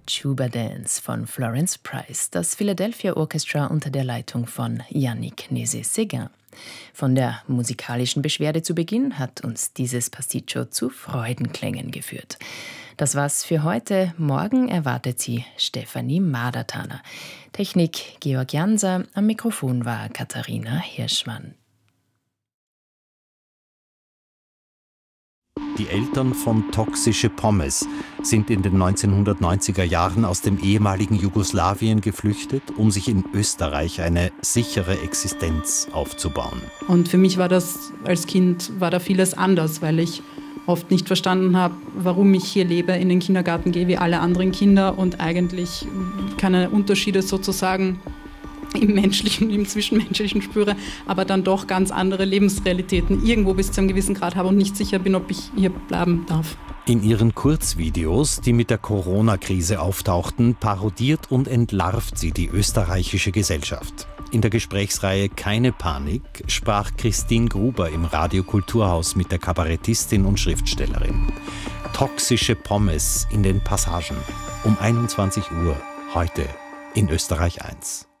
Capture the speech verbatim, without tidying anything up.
Tuba Dance von Florence Price, das Philadelphia Orchestra unter der Leitung von Yannick Nézet-Séguin. Von der musikalischen Beschwerde zu Beginn hat uns dieses Pasticcio zu Freudenklängen geführt. Das war's für heute. Morgen erwartet sie Stefanie Madertaner. Technik Georg Janser, am Mikrofon war Katharina Hirschmann. Die Eltern von Toxische Pommes sind in den neunzehnhundertneunziger Jahren aus dem ehemaligen Jugoslawien geflüchtet, um sich in Österreich eine sichere Existenz aufzubauen. Und für mich war das als Kind war da vieles anders, weil ich oft nicht verstanden habe, warum ich hier lebe, in den Kindergarten gehe wie alle anderen Kinder und eigentlich keine Unterschiede sozusagen im Menschlichen, im Zwischenmenschlichen spüre, aber dann doch ganz andere Lebensrealitäten irgendwo bis zu einem gewissen Grad habe und nicht sicher bin, ob ich hier bleiben darf. In ihren Kurzvideos, die mit der Corona-Krise auftauchten, parodiert und entlarvt sie die österreichische Gesellschaft. In der Gesprächsreihe Keine Panik sprach Christine Gruber im Radio Kulturhaus mit der Kabarettistin und Schriftstellerin. Toxische Pommes in den Passagen. Um einundzwanzig Uhr, heute in Österreich eins.